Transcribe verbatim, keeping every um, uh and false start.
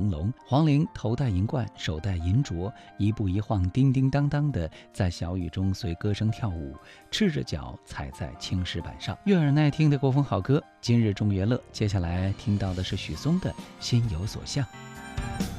灯笼，黄龄头戴银冠，手戴银镯，一步一晃，叮叮当当的在小雨中随歌声跳舞，赤着脚踩在青石板上，悦耳耐听的国风好歌。今日中元乐，接下来听到的是许嵩的《心有所向》。